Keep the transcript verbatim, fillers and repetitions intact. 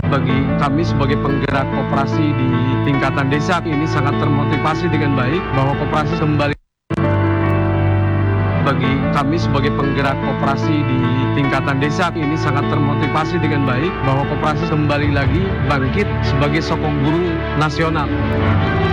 Bagi kami sebagai penggerak koperasi di tingkatan desa ini sangat termotivasi dengan baik bahwa koperasi kembali bagi kami sebagai penggerak koperasi di tingkatan desa ini sangat termotivasi dengan baik bahwa koperasi kembali lagi bangkit sebagai sokong guru nasional.